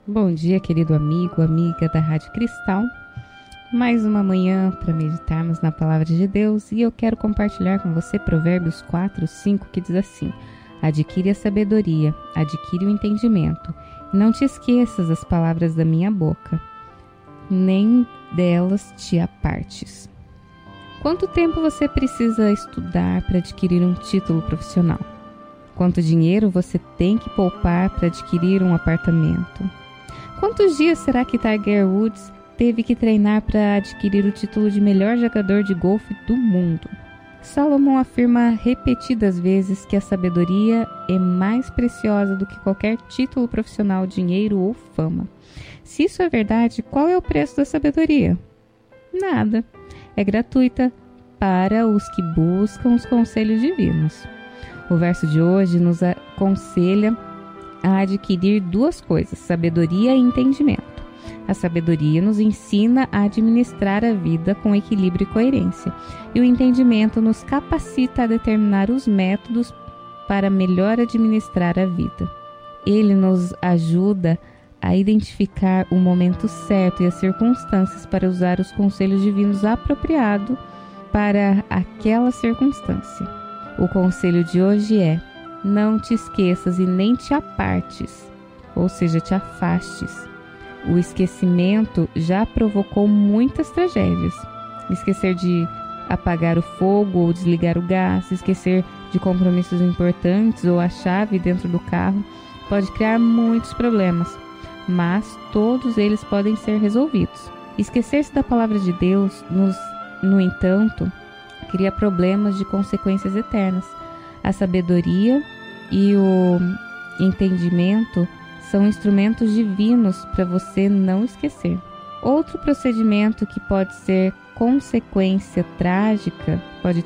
Bom dia, querido amigo, amiga da Rádio Cristal. Mais uma manhã para meditarmos na Palavra de Deus e eu quero compartilhar com você Provérbios 4:5, que diz assim: adquire a sabedoria, adquire o entendimento, e não te esqueças das palavras da minha boca, nem delas te apartes. Quanto tempo você precisa estudar para adquirir um título profissional? Quanto dinheiro você tem que poupar para adquirir um apartamento? Quantos dias será que Tiger Woods teve que treinar para adquirir o título de melhor jogador de golfe do mundo? Salomão afirma repetidas vezes que a sabedoria é mais preciosa do que qualquer título profissional, dinheiro ou fama. Se isso é verdade, qual é o preço da sabedoria? Nada. É gratuita para os que buscam os conselhos divinos. O verso de hoje nos aconselha a adquirir duas coisas: sabedoria e entendimento. A sabedoria nos ensina a administrar a vida com equilíbrio e coerência, e o entendimento nos capacita a determinar os métodos para melhor administrar a vida. Ele nos ajuda a identificar o momento certo e as circunstâncias para usar os conselhos divinos apropriados para aquela circunstância. O conselho de hoje é: não te esqueças e nem te apartes, ou seja, te afastes. O esquecimento já provocou muitas tragédias. Esquecer de apagar o fogo ou desligar o gás, esquecer de compromissos importantes ou a chave dentro do carro pode criar muitos problemas, mas todos eles podem ser resolvidos. Esquecer-se da palavra de Deus, no entanto, cria problemas de consequências eternas. A sabedoria e o entendimento são instrumentos divinos para você não esquecer. Outro procedimento que pode ter consequência trágica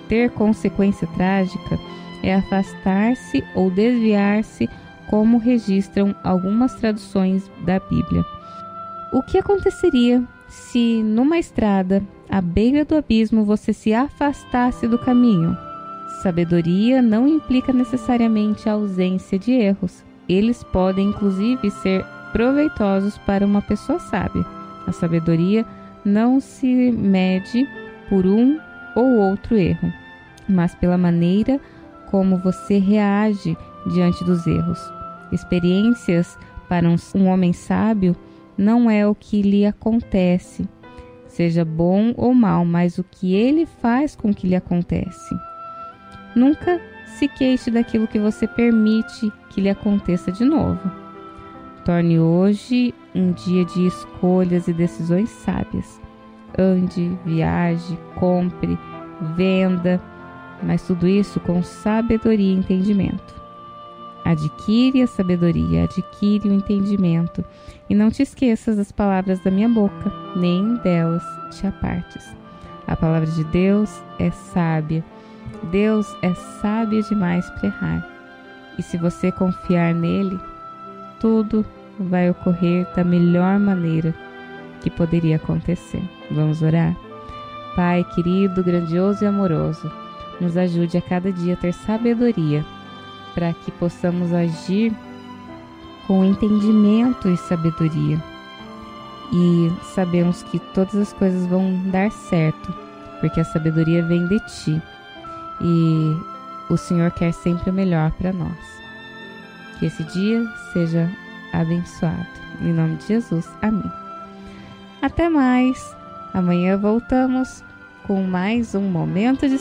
é afastar-se ou desviar-se, como registram algumas traduções da Bíblia. O que aconteceria se numa estrada, à beira do abismo, você se afastasse do caminho? Sabedoria não implica necessariamente a ausência de erros. Eles podem, inclusive, ser proveitosos para uma pessoa sábia. A sabedoria não se mede por um ou outro erro, mas pela maneira como você reage diante dos erros. Experiências para um homem sábio não é o que lhe acontece, seja bom ou mal, mas o que ele faz com que lhe acontece. Nunca se queixe daquilo que você permite que lhe aconteça de novo. Torne hoje um dia de escolhas e decisões sábias. Ande, viaje, compre, venda, mas tudo isso com sabedoria e entendimento. Adquire a sabedoria, adquire o entendimento, e não te esqueças das palavras da minha boca, nem delas te apartes. A palavra de Deus é sábia. Deus é sábio demais para errar. E se você confiar nele, tudo vai ocorrer da melhor maneira que poderia acontecer. Vamos orar? Pai querido, grandioso e amoroso, nos ajude a cada dia a ter sabedoria, para que possamos agir com entendimento e sabedoria. E sabemos que todas as coisas vão dar certo, porque a sabedoria vem de Ti. E o Senhor quer sempre o melhor para nós. Que esse dia seja abençoado. Em nome de Jesus. Amém. Até mais. Amanhã voltamos com mais um momento de